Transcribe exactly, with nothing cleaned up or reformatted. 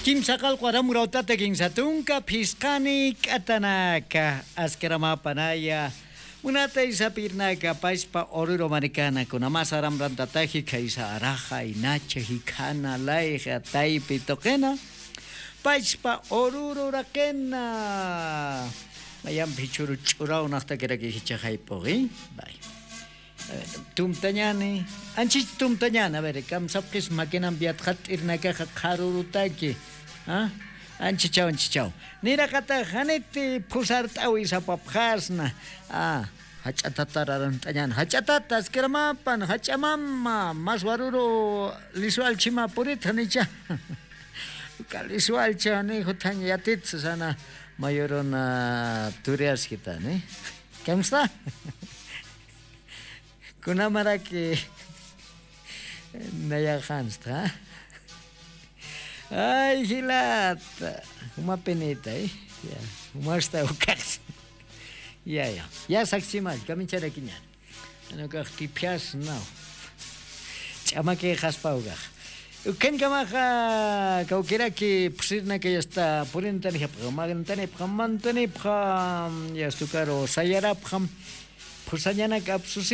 Kimsaqal qaramurauta kinsatunka pisqani k'atanaka askarama panaya munata isapirnaka paispa oruro maricana kunamasa ramrantataji kaisa araja inacha hikana laiga taipi toqena paispa oruro rakena mayam pichuru churau naqta keraki hichajaipogi bai tumtañani anchis tumtañana a ver kam sapqis makinan biatqat irnaka qarurutaki ha anchichau anchichau nira kata haniti pusartawi sapapqasna ah hach'atatararan tañana hach'atatas kiramapan hach'amama mas waruro lisual chima purita nicha kalisual chani hutan yatit sana mayorona turias kita ne kemsta kunamara que naya hansta ay hilata uma penita eh ya uma está o cax ya ya ya saximal kaminchara kiña ano ka tipias no chama que jaspauga ken kamaja kaukera que pusirna que ya está purintani pramagantani pramantani pram ya sukaro sayara pram pusanyana kapsusi